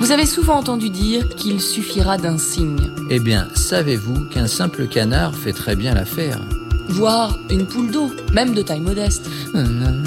Vous avez souvent entendu dire qu'il suffira d'un signe. Eh bien, savez-vous qu'un simple canard fait très bien l'affaire ? Voire une poule d'eau, même de taille modeste.